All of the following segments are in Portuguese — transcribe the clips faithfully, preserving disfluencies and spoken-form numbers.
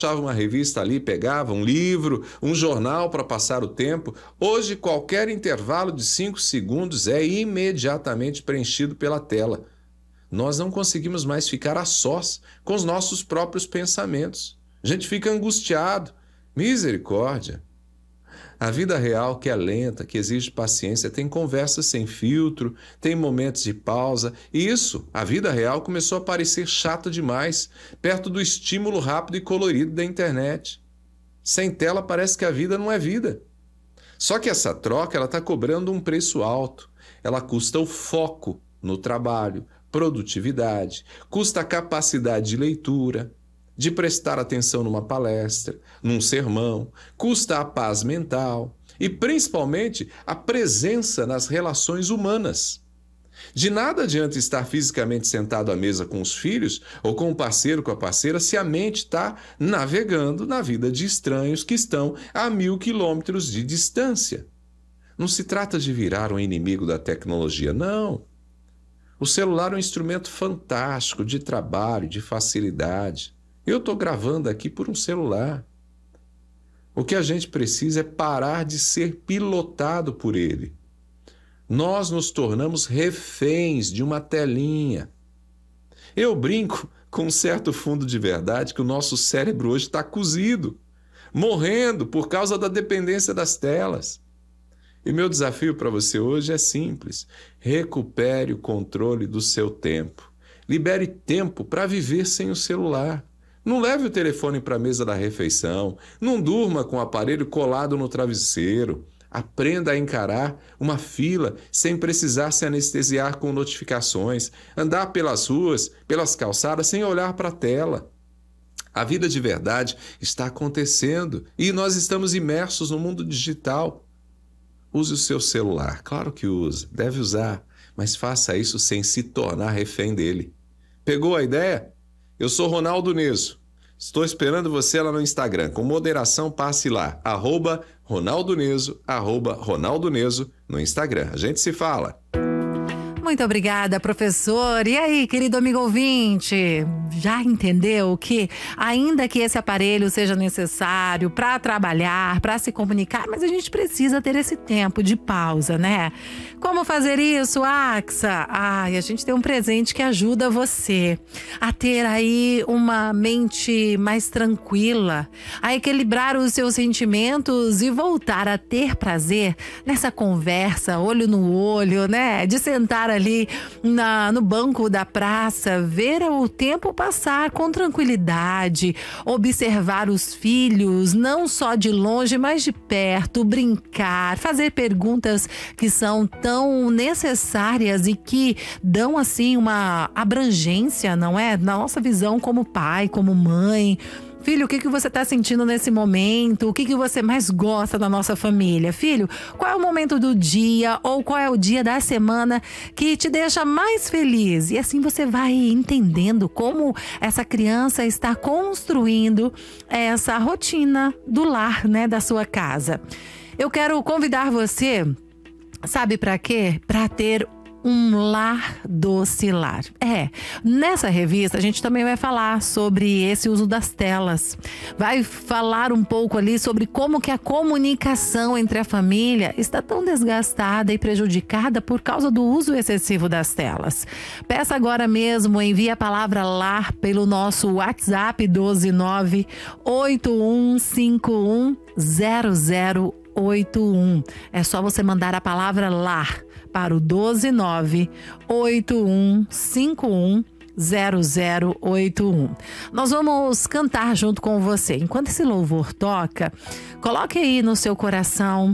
Achava uma revista ali, pegava um livro, um jornal para passar o tempo. Hoje, qualquer intervalo de cinco segundos é imediatamente preenchido pela tela. Nós não conseguimos mais ficar a sós com os nossos próprios pensamentos. A gente fica angustiado. Misericórdia! A vida real, que é lenta, que exige paciência, tem conversas sem filtro, tem momentos de pausa. E isso, a vida real, começou a parecer chata demais, perto do estímulo rápido e colorido da internet. Sem tela parece que a vida não é vida. Só que essa troca, ela está cobrando um preço alto. Ela custa o foco no trabalho, produtividade, custa a capacidade de leitura, de prestar atenção numa palestra, num sermão, custa a paz mental e, principalmente, a presença nas relações humanas. De nada adianta estar fisicamente sentado à mesa com os filhos ou com o parceiro, com a parceira, se a mente está navegando na vida de estranhos que estão a mil quilômetros de distância. Não se trata de virar um inimigo da tecnologia, não. O celular é um instrumento fantástico de trabalho, de facilidade. Eu estou gravando aqui por um celular. O que a gente precisa é parar de ser pilotado por ele. Nós nos tornamos reféns de uma telinha. Eu brinco com um certo fundo de verdade que o nosso cérebro hoje está cozido, morrendo por causa da dependência das telas. E meu desafio para você hoje é simples. Recupere o controle do seu tempo. Libere tempo para viver sem o celular. Não leve o telefone para a mesa da refeição. Não durma com o aparelho colado no travesseiro. Aprenda a encarar uma fila sem precisar se anestesiar com notificações. Andar pelas ruas, pelas calçadas, sem olhar para a tela. A vida de verdade está acontecendo e nós estamos imersos no mundo digital. Use o seu celular. Claro que use, deve usar, mas faça isso sem se tornar refém dele. Pegou a ideia? Eu sou Ronaldo Neso. Estou esperando você lá no Instagram. Com moderação, passe lá. Arroba Ronaldo Neso, arroba Ronaldo Neso no Instagram. A gente se fala. Muito obrigada, professor. E aí, querido amigo ouvinte, já entendeu que ainda que esse aparelho seja necessário para trabalhar, para se comunicar, mas a gente precisa ter esse tempo de pausa, né? Como fazer isso, Axa? Ai, a gente tem um presente que ajuda você a ter aí uma mente mais tranquila, a equilibrar os seus sentimentos e voltar a ter prazer nessa conversa, olho no olho, né? De sentar ali na, no banco da praça, ver o tempo passar com tranquilidade, observar os filhos, não só de longe, mas de perto, brincar, fazer perguntas que são tão necessárias e que dão assim uma abrangência, não é? Na nossa visão como pai, como mãe. Filho, o que, que você está sentindo nesse momento? O que, que você mais gosta da nossa família? Filho, qual é o momento do dia ou qual é o dia da semana que te deixa mais feliz? E assim você vai entendendo como essa criança está construindo essa rotina do lar, né, da sua casa. Eu quero convidar você, sabe para quê? Para ter um lar docilar. É, nessa revista a gente também vai falar sobre esse uso das telas. Vai falar um pouco ali sobre como que a comunicação entre a família está tão desgastada e prejudicada por causa do uso excessivo das telas. Peça agora mesmo, envie a palavra lar pelo nosso WhatsApp doze nove oito um cinco um zero zero oito um. É só você mandar a palavra lar para o doze nove oito um cinco um zero zero oito um. Nós vamos cantar junto com você. Enquanto esse louvor toca, coloque aí no seu coração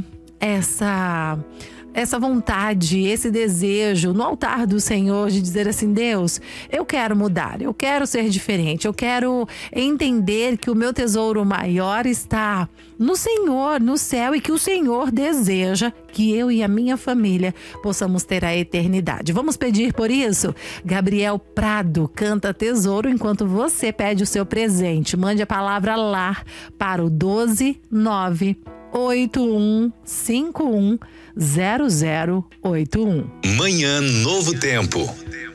essa essa vontade, esse desejo no altar do Senhor de dizer assim: Deus, eu quero mudar, eu quero ser diferente, eu quero entender que o meu tesouro maior está no Senhor, no céu, e que o Senhor deseja que eu e a minha família possamos ter a eternidade. Vamos pedir por isso? Gabriel Prado canta Tesouro enquanto você pede o seu presente. Mande a palavra lar para o doze nove oito um cinco um zero zero oito um. Manhã Novo Tempo.